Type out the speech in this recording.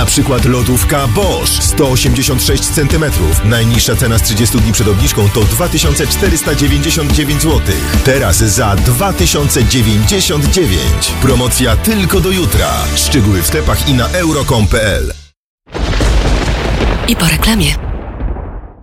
przykład lodówka Bosch 186 cm. Najniższa cena z 30 dni przed obniżką to 2499 zł. Teraz za 2099. Promocja tylko do jutra. Szczegóły w sklepach i na euro.com.pl. I po reklamie.